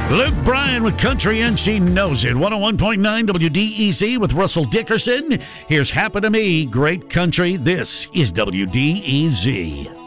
Luke Bryan with Country and She Knows It. 101.9 WDEZ with Russell Dickerson. Here's Happen to Me, Great Country. This is WDEZ.